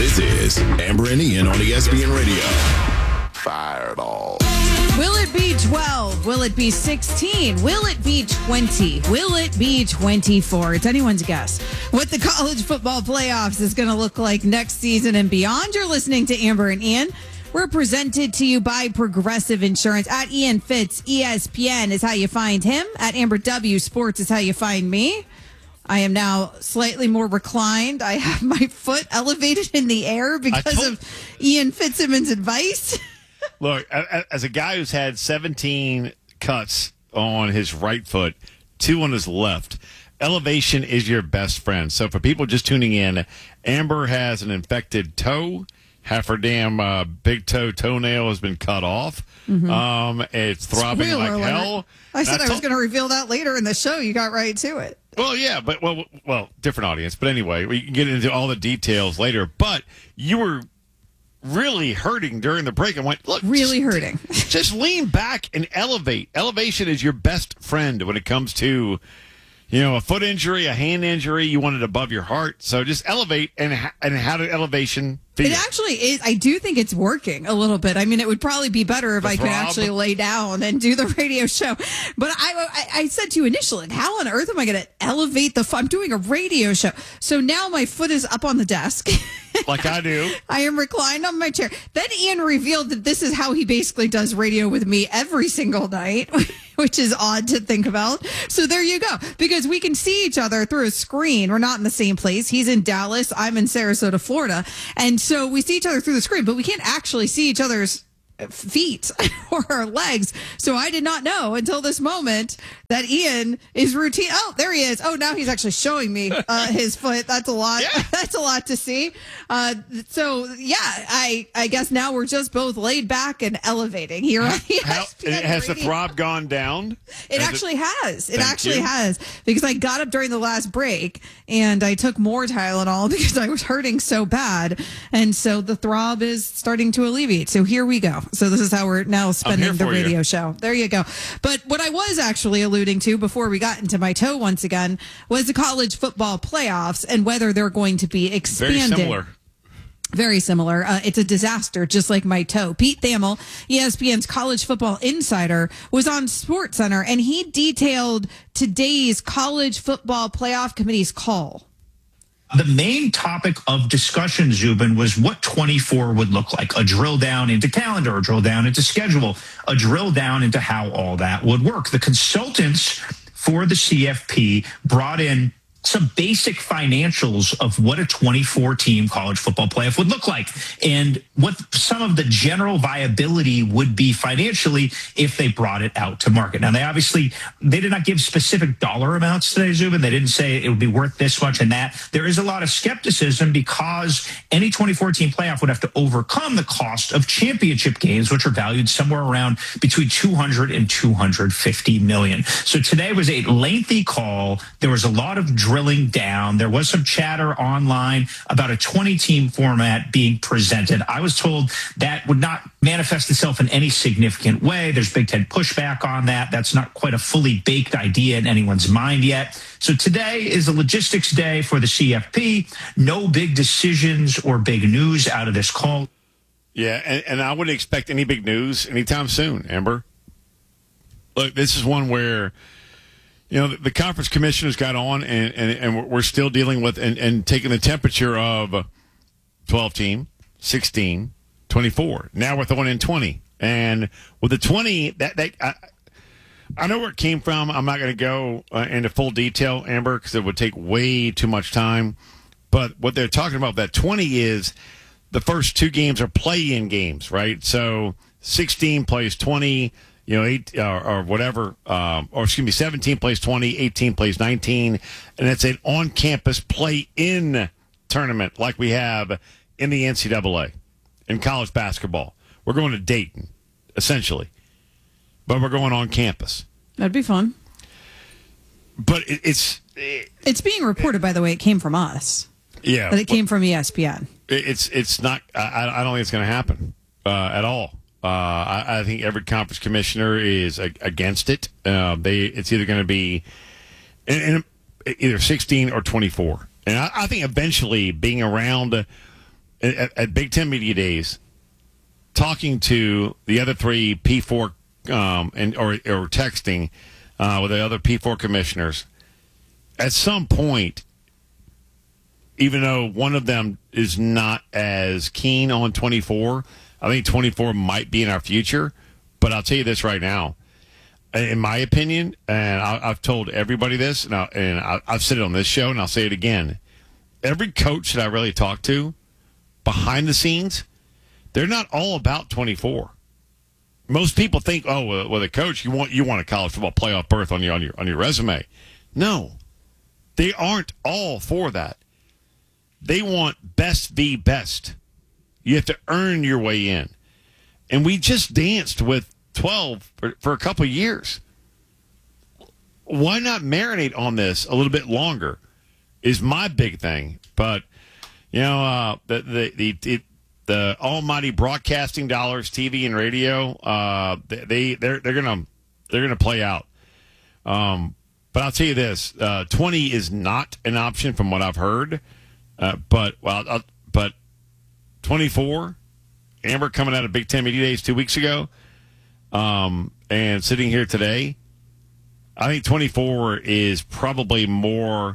This is Amber and Ian on ESPN Radio. Fireball. Will it be 12? Will it be 16? Will it be 20? Will it be 24? It's anyone's guess what the college football playoffs is going to look like next season and beyond. You're listening to Amber and Ian. We're presented to you by Progressive Insurance. At Ian Fitz, ESPN is how you find him. At Amber W Sports is how you find me. I am now slightly more reclined. I have my foot elevated in the air because of Ian Fitzsimmons' advice. Look, as a guy who's had 17 cuts on his right foot, 2 on his left, elevation is your best friend. So for people just tuning in, Amber has an infected toe. Half her damn big toenail has been cut off. Mm-hmm. It's throbbing Spoiler like alert. hell. I said I was going to reveal that later in the show. You got right to it. Well, yeah, but well, different audience. But anyway, we can get into all the details later. But you were really hurting during the break. I went, look, really hurting. Just lean back and elevate. Elevation is your best friend when it comes to, a foot injury, a hand injury. You want it above your heart, so just elevate. And how did elevation feel? It actually is. I do think it's working a little bit. I mean, it would probably be better if I could actually lay down and do the radio show. But I said to you initially, how on earth am I going to elevate the foot? I'm doing a radio show. So now my foot is up on the desk. Like I do. I am reclined on my chair. Then Ian revealed that this is how he basically does radio with me every single night, which is odd to think about. So there you go. Because we can see each other through a screen. We're not in the same place. He's in Dallas. I'm in Sarasota, Florida. And so we see each other through the screen, but we can't actually see each other's feet or our legs. So I did not know until this moment that Ian is routine. Oh, there he is. Oh, now he's actually showing me his foot. That's a lot. Yeah. That's a lot to see. So yeah, I guess now we're just both laid back and elevating here. Has the throb gone down? It actually has. It actually has, because I got up during the last break and I took more Tylenol because I was hurting so bad. And so the throb is starting to alleviate. So here we go. So this is how we're now spending the radio show. There you go. But what I was actually alluding to before we got into my toe once again was the college football playoffs and whether they're going to be expanded. Very similar. It's a disaster, just like my toe. Pete Thamel, ESPN's college football insider, was on SportsCenter, and he detailed today's college football playoff committee's call. The main topic of discussion, Zubin, was what 24 would look like. A drill down into calendar, a drill down into schedule, a drill down into how all that would work. The consultants for the CFP brought in some basic financials of what a 24-team college football playoff would look like and what some of the general viability would be financially if they brought it out to market. Now, they did not give specific dollar amounts today, Zubin. They didn't say it would be worth this much and that. There is a lot of skepticism because any 24-team playoff would have to overcome the cost of championship games, which are valued somewhere around between $200 and $250 million. So today was a lengthy call. There was a lot of drilling down. There was some chatter online about a 20-team format being presented. I was told that would not manifest itself in any significant way. There's Big Ten pushback on that. That's not quite a fully baked idea in anyone's mind yet. So today is a logistics day for the CFP. No big decisions or big news out of this call. Yeah, and I wouldn't expect any big news anytime soon, Amber. Look, this is one where the conference commissioners got on, and we're still dealing with and taking the temperature of 12-team, 16, 24. Now we're throwing in 20. And with the 20, I know where it came from. I'm not going to go into full detail, Amber, because it would take way too much time. But what they're talking about, that 20 is the first 2 games are play-in games, right? So 16 plays 20. 8 or whatever, 17 plays 20, 18 plays 19, and it's an on-campus play-in tournament like we have in the NCAA in college basketball. We're going to Dayton, essentially, but we're going on campus. That'd be fun. But it's being reported, by the way. It came from us. Yeah, but it came from ESPN. It's not. I don't think it's going to happen at all. I think every conference commissioner is against it. It's either going to be either 16 or 24. And I think eventually being around at Big Ten Media Days, talking to the other three P4 or texting with the other P4 commissioners. At some point, even though one of them is not as keen on 24, I think 24 might be in our future. But I'll tell you this right now. In my opinion, and I've told everybody this, and I've said it on this show, and I'll say it again. Every coach that I really talk to, behind the scenes, they're not all about 24. Most people think, oh, well, the coach, you want a college football playoff berth on your resume. No, they aren't all for that. They want best v best. You have to earn your way in, and we just danced with 12 for a couple of years. Why not marinate on this a little bit longer is my big thing. But, the almighty broadcasting dollars, TV and radio, they're gonna play out. But I'll tell you this, 20 is not an option from what I've heard. But 24, Amber coming out of Big Ten Media Days 2 weeks ago, and sitting here today, I think 24 is probably more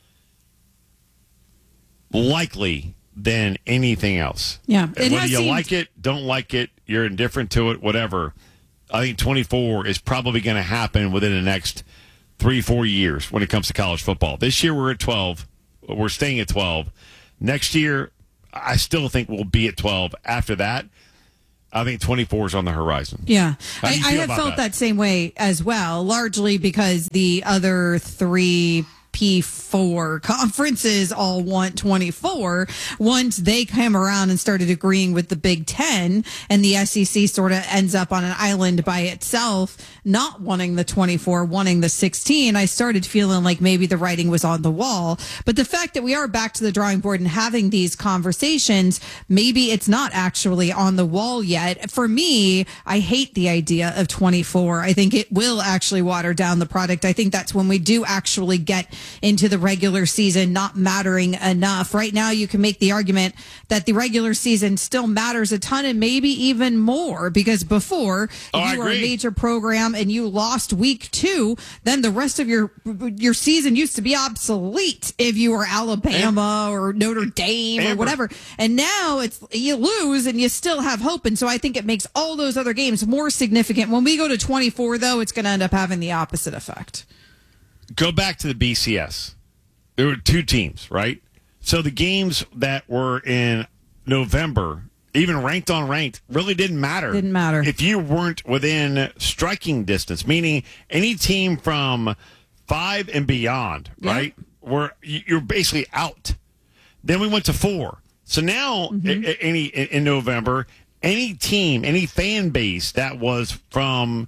likely than anything else. Yeah. Whether you like it, don't like it, you're indifferent to it, whatever, I think 24 is probably going to happen within the next 3-4 years when it comes to college football. This year we're at 12. We're staying at 12. Next year, I still think we'll be at 12. After that, I think 24 is on the horizon. Yeah. I have felt that same way as well, largely because the other three P4 conferences all want 24 once they came around and started agreeing with the Big Ten, and the SEC sort of ends up on an island by itself, not wanting the 24, wanting the 16. I started feeling like maybe the writing was on the wall. But the fact that we are back to the drawing board and having these conversations, maybe it's not actually on the wall yet. For me, I hate the idea of 24. I think it will actually water down the product. I think that's when we do actually get into the regular season not mattering enough. Right now, you can make the argument that the regular season still matters a ton, and maybe even more, because before, if you were a major program and you lost week 2, then the rest of your season used to be obsolete if you were Alabama or Notre Dame or whatever. And now it's you lose and you still have hope. And so I think it makes all those other games more significant. When we go to 24, though, it's going to end up having the opposite effect. Go back to the BCS. There were 2 teams, right? So the games that were in November, even ranked on ranked, really didn't matter. Didn't matter. If you weren't within striking distance, meaning any team from 5 and beyond, right? You're basically out. Then we went to 4. So now, in November, any team, any fan base that was from,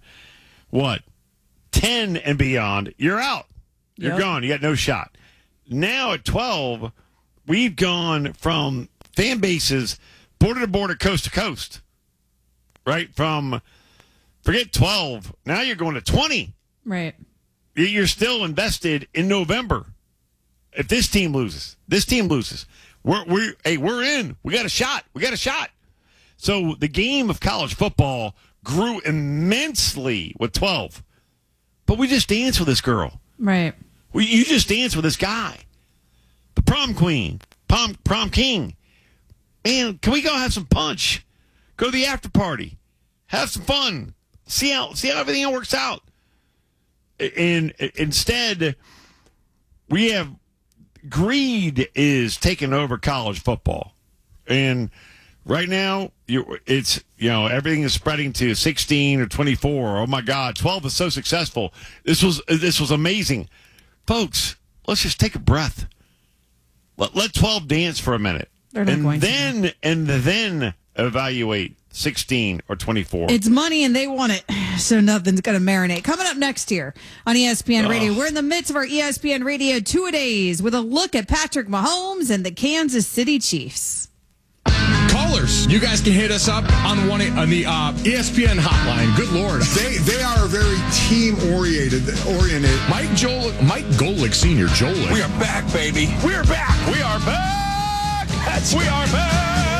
10 and beyond, you're out. You're gone. You got no shot. Now at 12, we've gone from fan bases border to border, coast to coast, right? Forget 12. Now you're going to 20. Right. You're still invested in November. If this team loses, we're in. We got a shot. So the game of college football grew immensely with 12. But we just danced with this girl. Right. You just danced with this guy. The prom queen. Prom king. Man, can we go have some punch? Go to the after party. Have some fun. See how everything works out. And instead, we have greed is taking over college football. And right now, everything is spreading to 16 or 24. Oh my God, 12 is so successful. This was amazing, folks. Let's just take a breath. Let 12 dance for a minute, and then evaluate 16 or 24. It's money and they want it, so nothing's going to marinate. Coming up next year on ESPN Radio, we're in the midst of our ESPN Radio 2-a-days with a look at Patrick Mahomes and the Kansas City Chiefs. Callers, you guys can hit us up on the ESPN hotline. Good Lord. They are very team-oriented. Mike Golick Sr., Jolick. We are back, baby. We are back. We are back. We are back.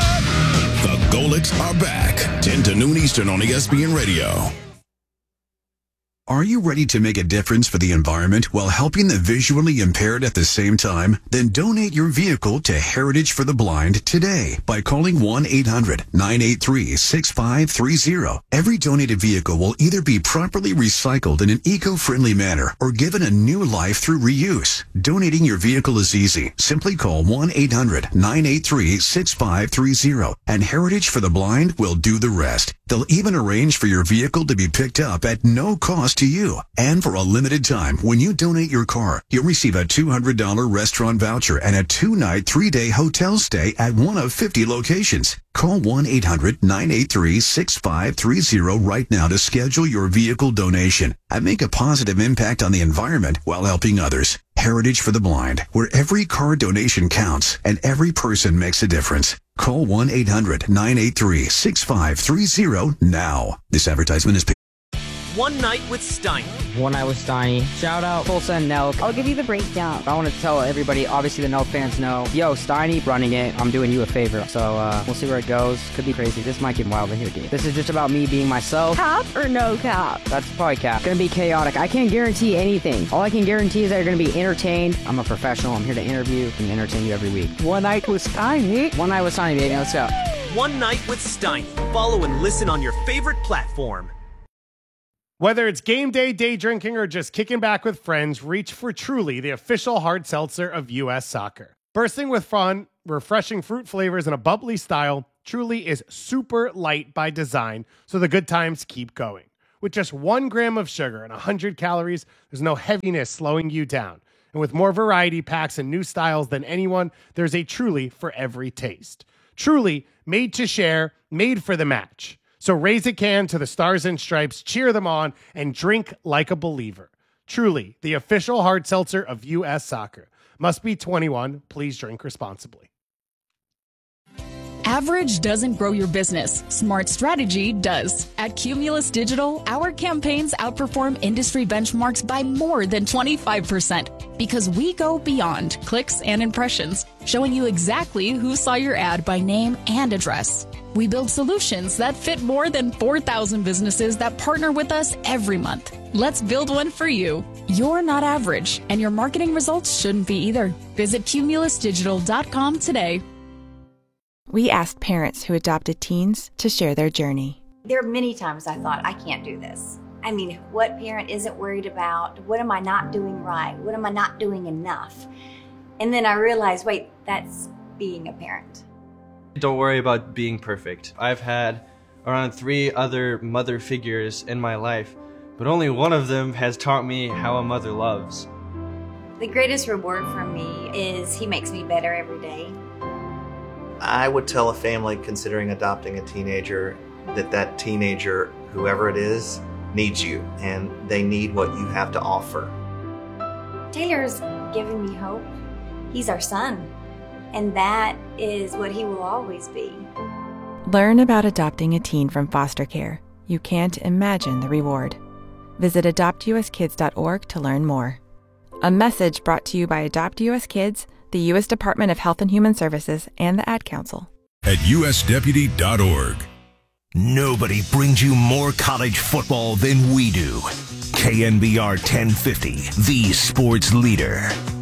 Golick are back. 10 to noon Eastern on ESPN Radio. Are you ready to make a difference for the environment while helping the visually impaired at the same time? Then donate your vehicle to Heritage for the Blind today by calling 1-800-983-6530. Every donated vehicle will either be properly recycled in an eco-friendly manner or given a new life through reuse. Donating your vehicle is easy. Simply call 1-800-983-6530 and Heritage for the Blind will do the rest. They'll even arrange for your vehicle to be picked up at no cost to you. And for a limited time, when you donate your car, you'll receive a $200 restaurant voucher and a 2-night, 3-day hotel stay at one of 50 locations. Call 1-800-983-6530 right now to schedule your vehicle donation and make a positive impact on the environment while helping others. Heritage for the Blind, where every car donation counts and every person makes a difference. Call 1-800-983-6530 now. This advertisement is paid. One Night with Steiny. One Night with Steiny. Shout out Tulsa and Nelk. I'll give you the breakdown. I want to tell everybody, obviously the Nelk fans know, yo, Steiny running it. I'm doing you a favor. So we'll see where it goes. Could be crazy. This might get wild in here, dude. This is just about me being myself. Cap or no cap? That's probably cap. Gonna be chaotic. I can't guarantee anything. All I can guarantee is that you're gonna be entertained. I'm a professional. I'm here to interview and entertain you every week. One Night with Steiny. One Night with Steiny, baby. Let's go. One Night with Steiny. Follow and listen on your favorite platform. Whether it's game day, day drinking, or just kicking back with friends, reach for Truly, the official hard seltzer of U.S. Soccer. Bursting with fun, refreshing fruit flavors, and a bubbly style, Truly is super light by design, so the good times keep going. With just 1 gram of sugar and 100 calories, there's no heaviness slowing you down. And with more variety packs and new styles than anyone, there's a Truly for every taste. Truly, made to share, made for the match. So raise a can to the Stars and Stripes, cheer them on, and drink like a believer. Truly, the official hard seltzer of U.S. Soccer. Must be 21. Please drink responsibly. Average doesn't grow your business. Smart strategy does. At Cumulus Digital, our campaigns outperform industry benchmarks by more than 25% because we go beyond clicks and impressions, showing you exactly who saw your ad by name and address. We build solutions that fit more than 4,000 businesses that partner with us every month. Let's build one for you. You're not average, and your marketing results shouldn't be either. Visit cumulusdigital.com today. We asked parents who adopted teens to share their journey. There are many times I thought, I can't do this. I mean, what parent isn't worried about? What am I not doing right? What am I not doing enough? And then I realized, wait, that's being a parent. Don't worry about being perfect. I've had around 3 other mother figures in my life, but only one of them has taught me how a mother loves. The greatest reward for me is he makes me better every day. I would tell a family considering adopting a teenager that teenager, whoever it is, needs you, and they need what you have to offer. Taylor's giving me hope. He's our son, and that is what he will always be. Learn about adopting a teen from foster care. You can't imagine the reward. Visit adoptuskids.org to learn more. A message brought to you by Adopt US Kids, the U.S. Department of Health and Human Services, and the Ad Council. At usdeputy.org. Nobody brings you more college football than we do. KNBR 1050, the sports leader.